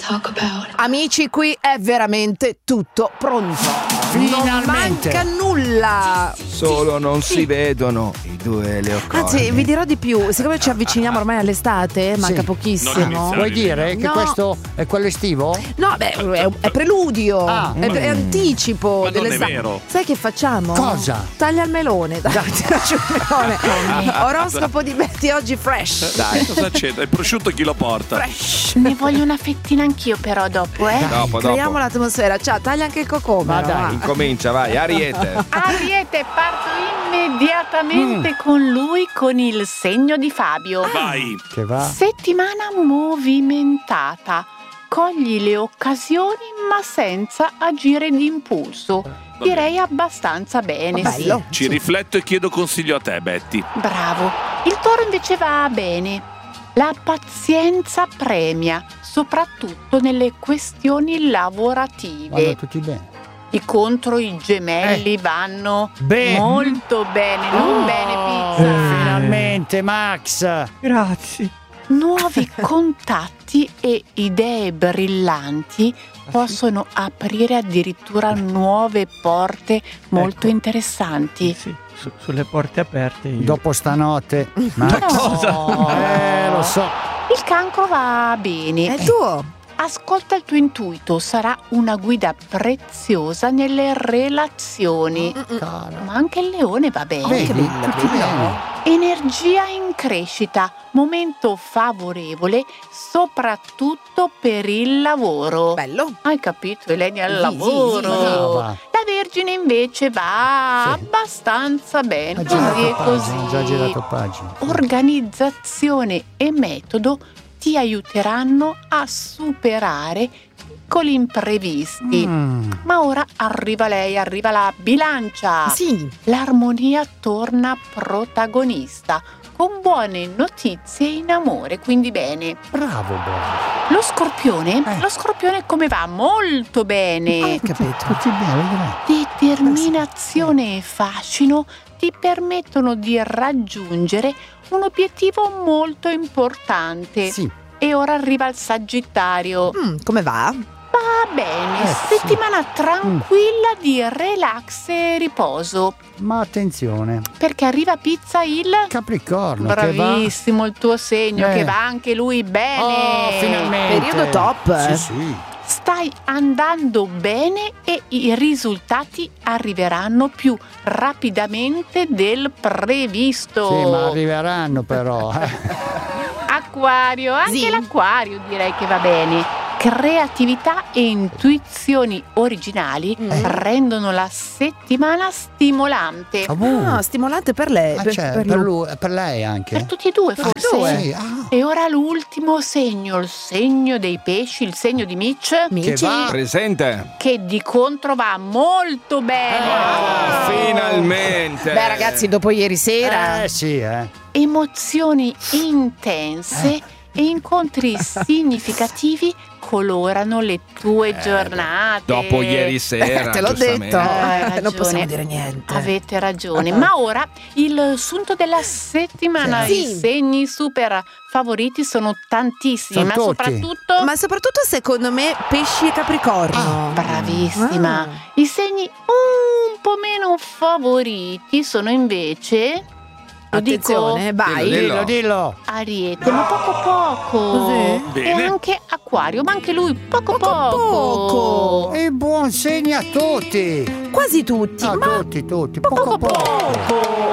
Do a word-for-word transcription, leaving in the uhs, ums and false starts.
Amici, qui è veramente tutto pronto. Finalmente. Non manca nulla. Solo non si vedono i due leocorni. Anzi, vi dirò di più. Siccome ci avviciniamo ormai all'estate, manca Sì. pochissimo. Vuoi dire che No. questo è quello estivo? No, beh, è, è preludio, Ah. è, è anticipo Ma non è dell'estate. vero. Sai che facciamo? Cosa? Taglia il melone, dai, tiraci un melone. Oroscopo di Betty oggi fresh. Dai, Cosa c'è? Il prosciutto chi lo porta? Fresh. Ne voglio una fettina anch'io però dopo, eh. dopo, Creiamo dopo. l'atmosfera. Ciao, taglia anche il cocomero. Ma dai. Incomincia, vai, Ariete. Ariete, parto immediatamente con lui, con il segno di Fabio. Vai. Che va? Settimana movimentata. Cogli le occasioni ma senza agire d'impulso. Direi abbastanza bene, Oh, sì. bello. Ci rifletto e chiedo consiglio a te, Betty. Bravo. Il toro invece va bene. La pazienza premia, soprattutto nelle questioni lavorative. Vanno tutti bene. I contro i gemelli vanno Bene. molto bene, non Oh, bene pizza. Finalmente, Max. Grazie. Nuovi contatti e idee brillanti possono aprire addirittura nuove porte molto Ecco. interessanti. Sì, su- sulle porte aperte io. Dopo stanotte, Max. No. Eh, lo so. Il cancro va bene. È tuo. Ascolta il tuo intuito, sarà una guida preziosa nelle relazioni. Cara. Ma anche il leone va bene. Vedi, bella, tutti bella. bene. Energia in crescita, momento favorevole soprattutto per il lavoro. Bello. Hai capito, Eleni, al Sì, sì, lavoro. sì, brava. La Vergine invece va Sì. abbastanza bene, Ha così girato e pagina, così. ha già girato pagina. Organizzazione e metodo ti aiuteranno a superare piccoli imprevisti. Mm. Ma ora arriva lei, arriva la bilancia. Sì. L'armonia torna protagonista, con buone notizie in amore, quindi bene. Bravo, bravo. Lo scorpione? Eh. Lo scorpione come va? Molto bene. Hai capito. Tutti bene, vedrai. Determinazione e fascino ti permettono di raggiungere un obiettivo molto importante. Sì. E ora arriva il Sagittario. Mm, come va? Va bene, Eh, sì. settimana tranquilla di relax e riposo. Ma attenzione. Perché arriva pizza il... Capricorno, che va? Bravissimo il tuo segno, Eh. che va anche lui bene. Oh, finalmente. Periodo top. Sì, sì. Stai andando bene e i risultati arriveranno più rapidamente del previsto. Sì, ma arriveranno però. eh. Acquario, anche Sì. l'acquario direi che va bene. Creatività e intuizioni originali rendono la settimana stimolante. Ah, buh. Ah, stimolante per lei. Ah, per, cioè, per per, lui. lui, per lei anche? Per tutti e due forse. Sì, ah. E ora l'ultimo segno, il segno dei pesci, il segno di Mitch, Amici. Che va? Presente. che di contro va molto bene. Oh, finalmente. Beh, ragazzi, dopo ieri sera. Eh sì, eh. Emozioni intense e incontri significativi colorano le tue giornate. Dopo ieri sera. Te l'ho giustamente. detto. Hai Eh, non ragione. possiamo dire niente. Avete ragione, ma ora il sunto della settimana, Sì. i segni super favoriti sono tantissimi, Sono ma tutti. soprattutto Ma soprattutto secondo me pesci e capricorno. bravissima. Ah. I segni un po' meno favoriti sono invece, lo dico, Attenzione, vai. Dillo, Dillo, dillo. Ariete, ma poco poco. Così? E Bene. anche Acquario, ma anche lui poco Poco poco. poco. E buon segno a tutti. Quasi tutti. A ma tutti, tutti. Poco poco. poco.